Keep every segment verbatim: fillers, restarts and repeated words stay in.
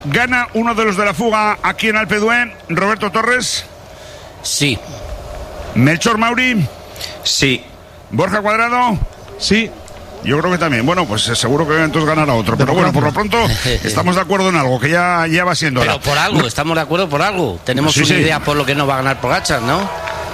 ¿Gana uno de los de la fuga aquí en Alpe d'Huez? ¿Roberto Torres? Sí. ¿Melchor Mauri? Sí. ¿Borja Cuadrado? Sí. Yo creo que también. Bueno, pues seguro que entonces ganará otro. Pero bueno, por lo pronto estamos de acuerdo en algo, que ya, ya va siendo Pero hora. por algo, estamos de acuerdo por algo. Tenemos Sí, una sí. idea por lo que no va a ganar Pogačar, ¿no?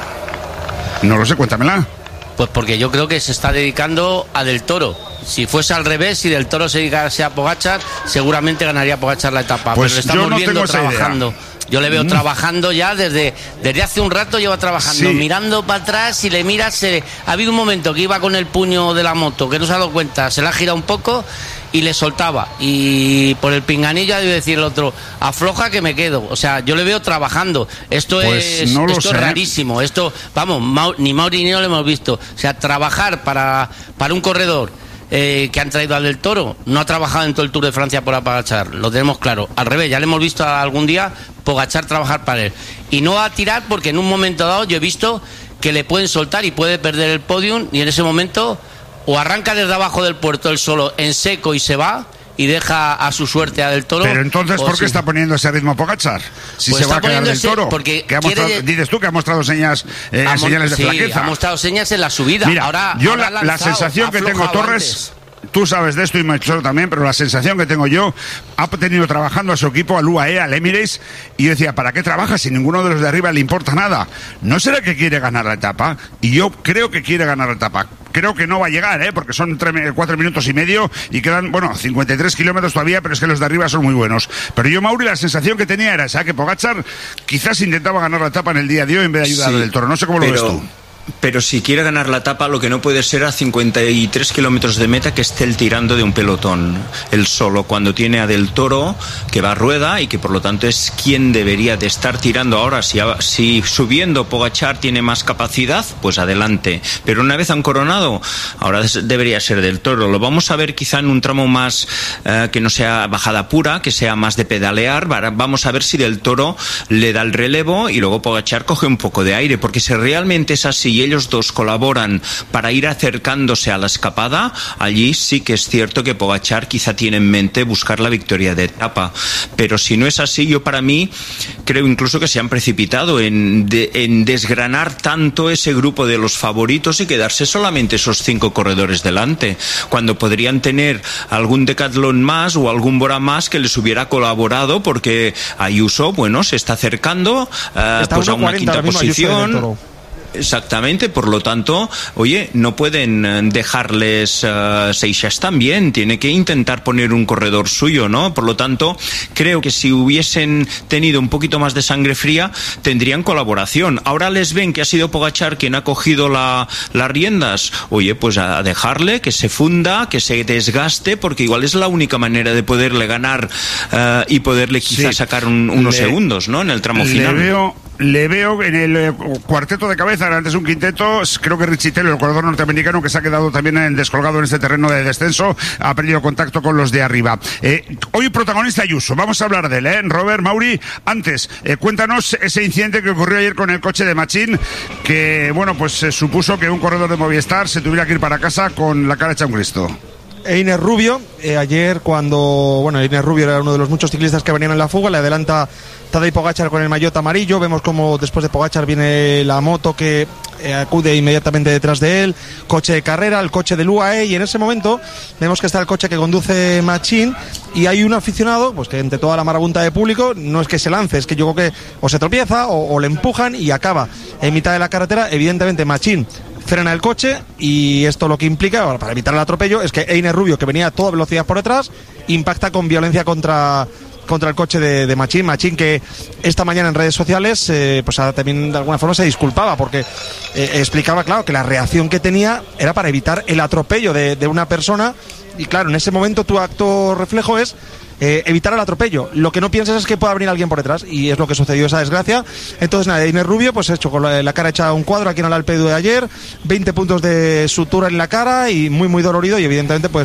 No lo sé, cuéntamela. Pues porque yo creo que se está dedicando a Del Toro. Si fuese al revés, si Del Toro se dedicase a Pogačar, seguramente ganaría Pogačar la etapa. Pues pero le estamos yo no viendo tengo esa idea. trabajando. Yo le veo Mm. trabajando ya desde, desde hace un rato, lleva trabajando, Sí. mirando para atrás. Si le miras, se, ha habido un momento que iba con el puño de la moto, que no se ha dado cuenta, se la ha girado un poco y le soltaba. Y por el pinganillo ha de decir el otro, afloja que me quedo. O sea, yo le veo trabajando. Esto Pues es, no lo esto sé. es rarísimo. Esto, vamos, Mau- ni Mauri ni yo lo hemos visto. O sea, trabajar para, para un corredor Eh, que han traído al Del Toro, no ha trabajado en todo el Tour de Francia por Pogačar, lo tenemos claro. Al revés, ya le hemos visto algún día Pogačar trabajar para él. Y no va a tirar porque en un momento dado yo he visto que le pueden soltar y puede perder el podium, y en ese momento o arranca desde abajo del puerto él solo en seco y se va y deja a su suerte a Del Toro. Pero entonces, o ¿por qué sí. está poniendo ese ritmo Pogačar? Si Pues se va está a quedar poniendo Del ese- Toro. porque Que ha quiere- mostrado- dices tú que ha mostrado señas, eh, Ha mon- señales de sí, flaqueza. ha mostrado señas en la subida. Mira, ahora, yo ahora la, ha la lanzado, sensación ha que tengo, aflojado Torres, antes. tú sabes de esto y Melchor también, pero la sensación que tengo yo, ha tenido trabajando a su equipo, al U A E, al Emirates, y yo decía, ¿para qué trabaja si ninguno de los de arriba le importa nada? ¿No será que quiere ganar la etapa? Y yo creo que quiere ganar la etapa. Creo que no va a llegar, ¿eh? Porque son tres, cuatro minutos y medio y quedan, bueno, cincuenta y tres kilómetros todavía, pero es que los de arriba son muy buenos. Pero yo, Mauri, la sensación que tenía era esa, que Pogačar quizás intentaba ganar la etapa en el día de hoy en vez de ayudar Sí, al Del Toro. No sé cómo lo pero- ves tú. Pero si quiere ganar la etapa, lo que no puede ser a cincuenta y tres kilómetros de meta que esté él tirando de un pelotón, él solo, cuando tiene a Del Toro que va a rueda y que por lo tanto es quien debería de estar tirando ahora. Si, si subiendo Pogačar tiene más capacidad, pues adelante. Pero una vez han coronado, ahora debería ser Del Toro. Lo vamos a ver quizá en un tramo más eh, que no sea bajada pura, que sea más de pedalear. Vamos a ver si Del Toro le da el relevo y luego Pogačar coge un poco de aire, porque si realmente es así y ellos dos colaboran para ir acercándose a la escapada, allí sí que es cierto que Pogačar quizá tiene en mente buscar la victoria de etapa. Pero si no es así, yo para mí creo incluso que se han precipitado en, de, en desgranar tanto ese grupo de los favoritos y quedarse solamente esos cinco corredores delante, cuando podrían tener algún Decathlon más o algún Bora más que les hubiera colaborado, porque Ayuso, bueno, se está acercando uh, pues a una quinta posición. Exactamente, por lo tanto, oye, no pueden dejarles uh, Seixas también, tiene que intentar poner un corredor suyo, ¿no? Por lo tanto, creo que si hubiesen tenido un poquito más de sangre fría, tendrían colaboración. Ahora les ven que ha sido Pogačar quien ha cogido la, las riendas, oye, pues a dejarle, que se funda, que se desgaste, porque igual es la única manera de poderle ganar uh, y poderle quizás sí. sacar un, unos le, segundos, ¿no? En el tramo final. Le veo... Le veo en el eh, cuarteto de cabeza, antes un quinteto, creo que Richie Taylor, el corredor norteamericano, que se ha quedado también en, descolgado en este terreno de descenso, ha perdido contacto con los de arriba. Eh, hoy protagonista Ayuso, vamos a hablar de él, ¿eh? Robert, Mauri, antes, eh, cuéntanos ese incidente que ocurrió ayer con el coche de Machín, que, bueno, pues se supuso que un corredor de Movistar se tuviera que ir para casa con la cara hecha un Cristo. Einer Rubio, eh, ayer cuando, bueno, Einer Rubio era uno de los muchos ciclistas que venían en la fuga, le adelanta Tadej Pogačar con el maillot amarillo, vemos como después de Pogačar viene la moto que eh, acude inmediatamente detrás de él, coche de carrera, el coche del U A E, y en ese momento vemos que está el coche que conduce Machín y hay un aficionado, pues que entre toda la marabunta de público, no es que se lance, es que yo creo que o se tropieza o, o le empujan y acaba en mitad de la carretera. Evidentemente Machín frena el coche y esto lo que implica, bueno, para evitar el atropello, es que Einer Rubio, que venía a toda velocidad por detrás, impacta con violencia contra, contra el coche de, de Machín. Machín, que esta mañana en redes sociales eh, pues también de alguna forma se disculpaba porque eh, explicaba, claro, que la reacción que tenía era para evitar el atropello de, de una persona, y claro, en ese momento tu acto reflejo es Eh, evitar el atropello. Lo que no piensas es que pueda venir alguien por detrás, y es lo que sucedió, esa desgracia. Entonces nada, Einer Rubio pues hecho con la, la cara hecha un cuadro aquí en el Alpe d'Huez de ayer, veinte puntos de sutura en la cara y muy muy dolorido, y evidentemente pues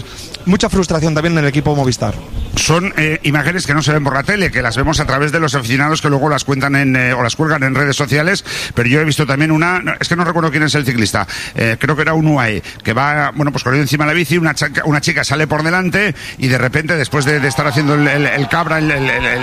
mucha frustración también en el equipo Movistar. Son eh, imágenes que no se ven por la tele, que las vemos a través de los aficionados que luego las cuentan en, eh, o las cuelgan en redes sociales, pero yo he visto también una, no, es que no recuerdo quién es el ciclista, eh, creo que era un U A E, que va, bueno, pues corriendo encima de la bici, una chica, una chica sale por delante y de repente, después de, de estar haciendo el, el, el cabra, el, el, el